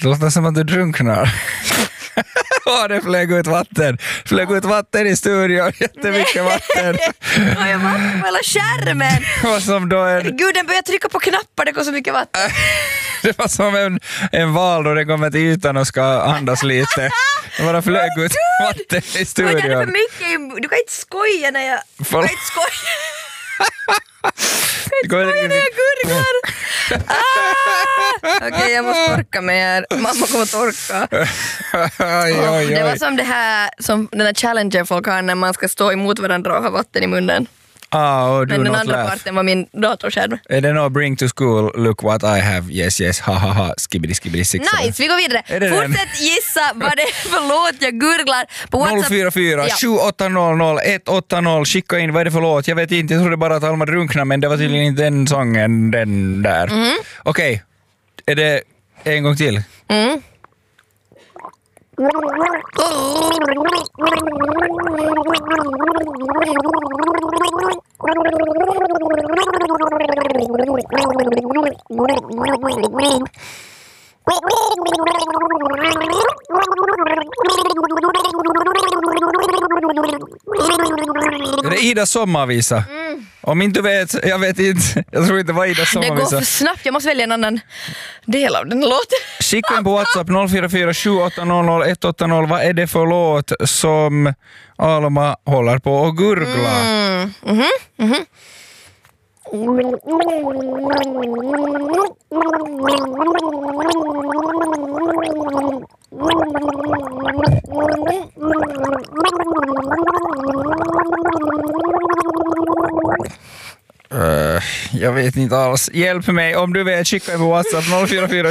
Det låter som att du drunknar. Det flög ut vatten i studion. Jättemycket vatten. Ja, jag vatten på hela skärmen. Vad som då Gud, den börjar trycka på knappar, det går så mycket vatten. Det var som en val då den kommer till ytan och ska andas lite. Det bara flög ut vatten i studion. Det är för mycket. Du kan inte skoja när jag... Du kan inte skoja. när jag gurglar. Okej, jag måste torka mig här. Mamma kommer torka. Det var som det här, som den här challengen folk har när man ska stå emot varandra och ha vatten i munnen. Men den andra parten var min datorskärm. Är det no bring to school, look what I have, yes, ha, skibbidi six. Nice, vi går vidare. Fortsätt gissa vad det är för låt jag gurglar på WhatsApp. 044 7800 180, skicka in vad är det för låt, jag vet inte, jag trodde bara att Alma drunkna, men det var tydligen inte den sången, den där. Okej, är det en gång till? Är det Idas sommarvisa? Om inte du vet, jag vet inte. Jag tror inte det var Idas sommarvisa. Det går för snabbt, jag måste välja en annan del av den låten. Skicka in på WhatsApp 044 7800 180. Vad är det för låt som Alma håller på och gurgla? Jag vet inte alls. Hjälp mig om du vet, skicka in på WhatsApp 044